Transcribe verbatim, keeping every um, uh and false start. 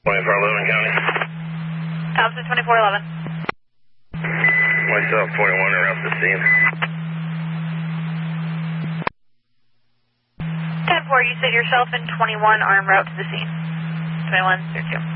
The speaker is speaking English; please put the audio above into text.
twenty-four eleven County. Thompson twenty-four eleven. Myself, twenty-one, around the scene. ten four, you said yourself and twenty-one are en route to the scene. twenty-one, zero two.